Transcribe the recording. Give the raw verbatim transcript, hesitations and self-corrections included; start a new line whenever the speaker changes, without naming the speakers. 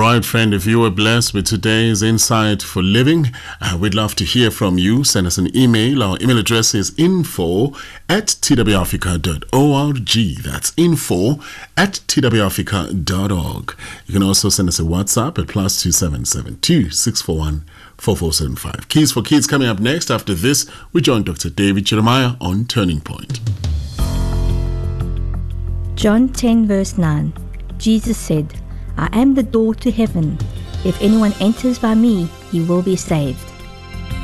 right, friend, if you were blessed with today's Insight for Living, uh, we'd love to hear from you. Send us an email. Our email address is info at twafrica dot org. That's info at twafrica dot org. You can also send us a WhatsApp at plus two seven seven two six four one four four seven five. Keys for Kids coming up next. After this, we join Doctor David Jeremiah on Turning Point.
John ten verse nine. Jesus said, I am the door to heaven. If anyone enters by me, he will be saved.